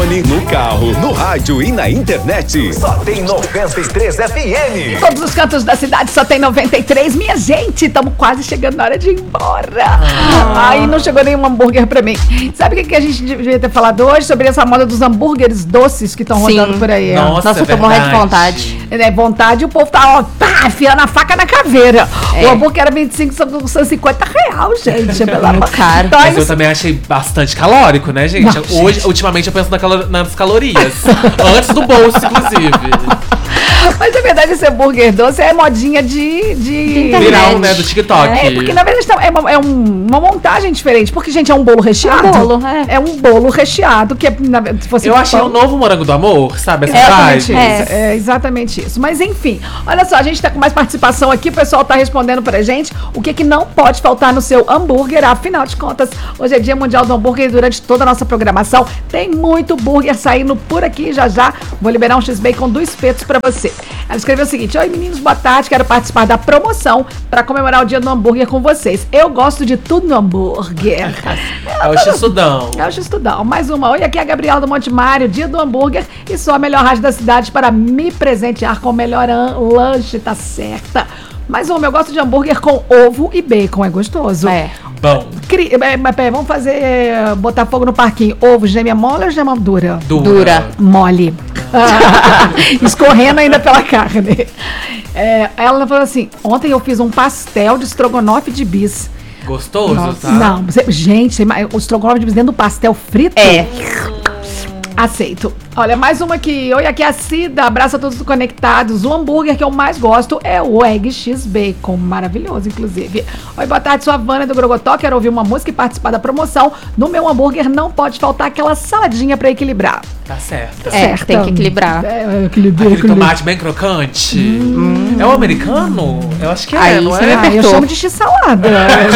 telefone, no carro, no rádio e na internet. Só tem 93 FM. Todos os cantos da cidade só tem 93. Minha gente, estamos quase chegando na hora de ir embora. Ai, não chegou nenhum hambúrguer pra mim. Sabe o que a gente devia ter falado hoje? Sobre essa moda dos hambúrgueres doces que estão rodando por aí. Nossa, eu tô morrendo de vontade. É vontade, o povo tá, afiando a faca na caveira. O hambúrguer era 25, são 50 real, gente. É muito caro. Então, mas eu também achei bastante calórico, né, gente? Não, hoje, ultimamente, eu penso nas calorias. Antes do bolso, inclusive. Mas na verdade esse hambúrguer doce é modinha de viral, né, do TikTok. Porque na verdade é uma montagem diferente. Porque, gente, é um bolo recheado. É um bolo recheado que se você eu achei o novo morango do amor, sabe? É exatamente isso. Mas enfim, olha só, a gente tá com mais participação aqui. O pessoal tá respondendo pra gente o que não pode faltar no seu hambúrguer. Afinal de contas, hoje é Dia Mundial do Hambúrguer e durante toda a nossa programação tem muito burger saindo por aqui. Já vou liberar um X-Bacon do Espetos pra você. Ela escreveu o seguinte: oi meninos, boa tarde, quero participar da promoção para comemorar o dia do hambúrguer com vocês. Eu gosto de tudo no hambúrguer. É o X-Tudão. É o X-Tudão. Mais uma. Oi, aqui é a Gabriela do Monte Mário, dia do hambúrguer e sou a melhor rádio da cidade para me presentear com o melhor lanche, tá certa. Mais uma, eu gosto de hambúrguer com ovo e bacon, é gostoso. Bom. Vamos botar fogo no parquinho. Ovo, gêmea mole ou gema dura? Dura. Mole. Escorrendo ainda pela carne. Ela falou assim: ontem eu fiz um pastel de estrogonofe de bis. Gostoso, nossa, tá? Não, gente, o estrogonofe de bis dentro do pastel frito? Aceito. Olha, mais uma aqui. Oi, aqui é a Cida. Abraço a todos conectados. O hambúrguer que eu mais gosto é o Egg X-Bacon. Maravilhoso, inclusive. Oi, boa tarde. Sou a Vânia do Grogotó. Quero ouvir uma música e participar da promoção. No meu hambúrguer não pode faltar aquela saladinha pra equilibrar. Tá certo. Tem que equilibrar. Aquele tomate bem crocante. É o americano? Eu acho que é, não é? Eu chamo de X-salada.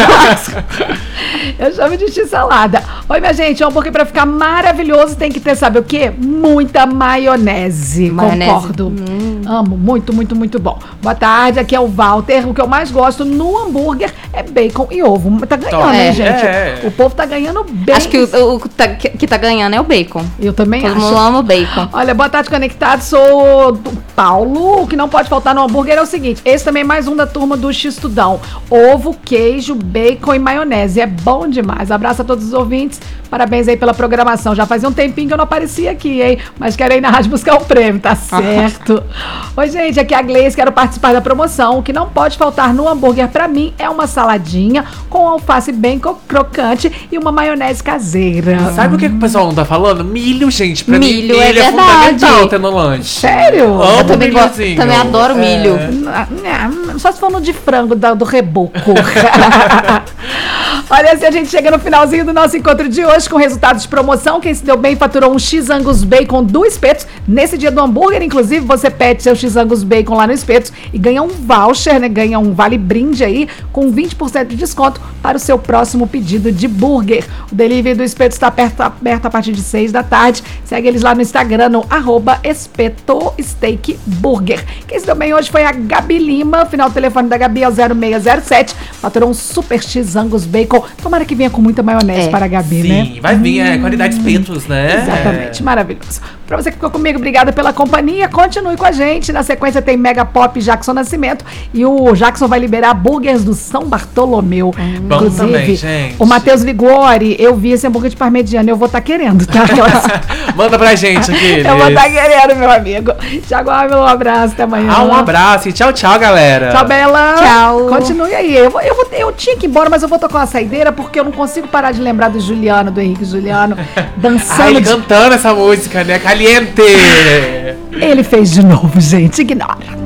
Eu chamo de X-salada. Oi, minha gente. O hambúrguer pra ficar maravilhoso tem que ter, sabe o quê? Muita maionese. Concordo. Amo. Muito, muito, muito bom. Boa tarde. Aqui é o Walter. O que eu mais gosto no hambúrguer é bacon e ovo. Tá ganhando, né, gente? O povo tá ganhando bem. Acho que o que tá ganhando é o bacon. Eu também acho. Todo mundo ama o bacon. Olha, boa tarde, conectado. Sou do Paulo. O que não pode faltar no hambúrguer é o seguinte: esse também é mais um da turma do X-Tudão. Ovo, queijo, bacon e maionese. É bom demais. Abraço a todos os ouvintes. Parabéns aí pela programação. Já fazia um tempinho que eu não aparecia aqui, hein? Mas quero ir na rádio buscar um prêmio, tá certo? Oi, gente, aqui é a Gleice, quero participar da promoção. O que não pode faltar no hambúrguer pra mim é uma saladinha com alface bem crocante e uma maionese caseira. Sabe o que o pessoal não tá falando? Milho, gente. Pra mim, milho é fundamental ter no lanche. Sério? Eu também adoro milho. Só se for no de frango do reboco. Olha, assim a gente chega no finalzinho do nosso encontro de hoje com resultados de promoção. Quem se deu bem faturou um X-Angus Bacon do Espetos. Nesse dia do hambúrguer, inclusive, você pede seu X-Angus Bacon lá no Espetos e ganha um voucher, né? Ganha um vale-brinde aí com 20% de desconto para o seu próximo pedido de burger. O delivery do Espetos está aberto a partir de 6 da tarde. Segue eles lá no Instagram, no @espetosteakburger. Quem se deu bem hoje foi a Gabi Lima. Final do telefone da Gabi é o 0607. Faturou um super X-Angus Bacon. Tomara que venha com muita maionese para a Gabi, né? Sim, vai vir, qualidade Espetos, né? Exatamente, maravilhoso. Pra você que ficou comigo, obrigada pela companhia. Continue com a gente. Na sequência tem Mega Pop Jackson Nascimento. E o Jackson vai liberar burgers do São Bartolomeu. Bom também, gente. O Matheus Vigori, eu vi esse hambúrguer de parmegiana. Eu vou estar querendo, tá? Manda pra gente aqui. Eu vou estar querendo, meu amigo. Thiago Ávila, um abraço. Até amanhã. Um abraço e tchau, tchau, galera. Tchau, Bela. Tchau. Continue aí. Eu tinha que ir embora, mas eu vou tocar uma saideira porque eu não consigo parar de lembrar do Juliano, do Henrique Juliano, dançando. Cantando essa música, né? Caliente! Ele fez de novo, gente. Ignora.